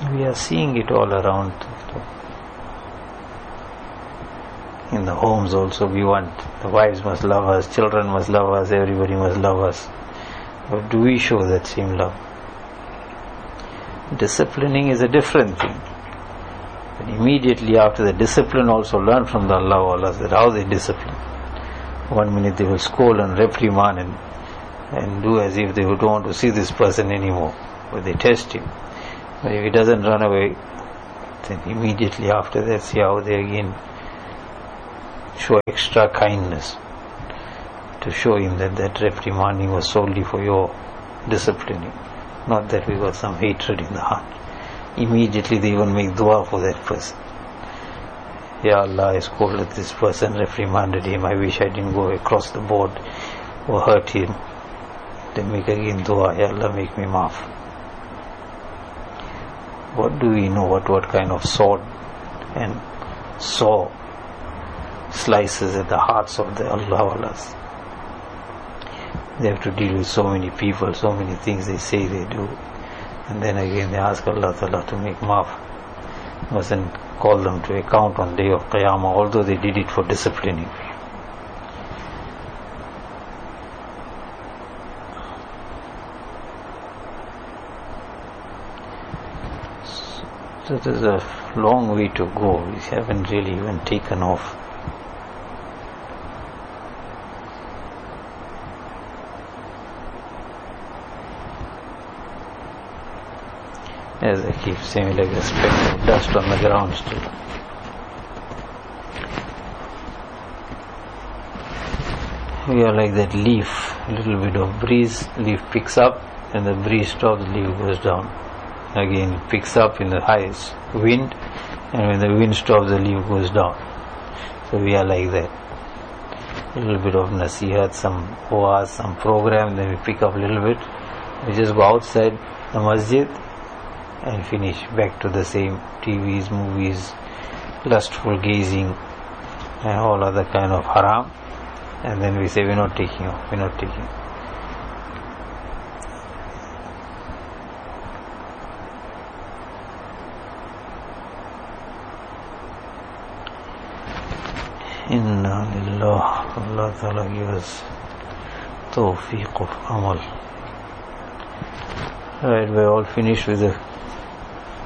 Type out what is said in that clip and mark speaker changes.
Speaker 1: We are seeing it all around. In the homes also we want, the wives must love us, children must love us, everybody must love us. But do we show that same love? Disciplining is a different thing. But immediately after the discipline, also learn from the Allah that how they discipline. 1 minute they will scold and reprimand and do as if they don't want to see this person anymore. But they test him. But if he doesn't run away, then immediately after that, see how they again show extra kindness to show him that reprimanding was solely for your disciplining, not that we got some hatred in the heart. Immediately they even make dua for that person. Ya Allah, I scolded this person, reprimanded him, I wish I didn't go across the board or hurt him. They make again dua, Ya Allah, make me maaf. What do we know what kind of sword and saw slices at the hearts of the Allahs? They have to deal with so many people, so many things they say they do, and then again they ask Allah Ta'ala to make maaf. Mustn't call them to account on day of Qiyamah, although they did it for disciplining. So there's a long way to go. We haven't really even taken off. As I keep saying, like a speck of dust on the ground still. We are like that leaf, a little bit of breeze, leaf picks up, and the breeze stops, the leaf goes down. Again it picks up in the highest wind, and when the wind stops, the leaf goes down. So we are like that. A little bit of nasihat, some oaz, some program, then we pick up a little bit. We just go outside the masjid and finish back to the same TVs, movies, lustful gazing and all other kind of haram, and then we say we're not taking off, we're not taking off. Inna lillah, Allah Ta'ala give us tawfiq of amal. Right, we're all finished with the